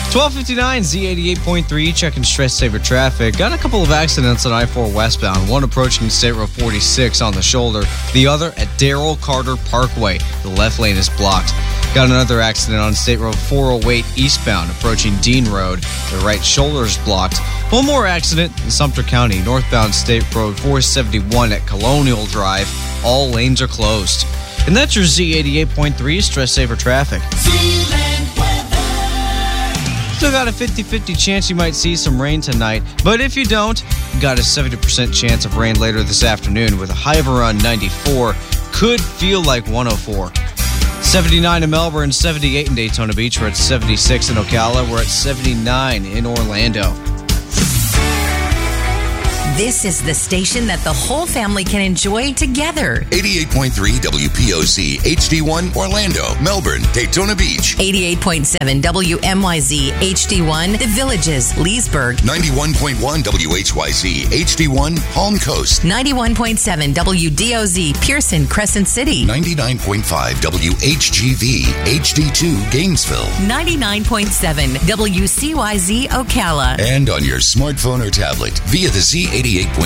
12:59 Z88.3, checking stress saver traffic. Got a couple of accidents on I-4 westbound. One approaching State Road 46 on the shoulder. The other at Darrell Carter Parkway. The left lane is blocked. Got another accident on State Road 408 eastbound approaching Dean Road. The right shoulder is blocked. One more accident in Sumter County, northbound State Road 471 at Colonial Drive. All lanes are closed. And that's your Z88.3 stress saver traffic. Still got a 50-50 chance you might see some rain tonight, but if you don't, got a 70% chance of rain later this afternoon with a high of around 94. Could feel like 104. 79 in Melbourne, 78 in Daytona Beach. We're at 76 in Ocala. We're at 79 in Orlando. This is the station that the whole family can enjoy together. 88.3 WPOC HD1 Orlando, Melbourne, Daytona Beach. 88.7 WMYZ HD1 The Villages, Leesburg. 91.1 WHYZ HD1 Palm Coast. 91.7 WDOZ Pearson, Crescent City. 99.5 WHGV HD2 Gainesville. 99.7 WCYZ Ocala. And on your smartphone or tablet via the Z88.3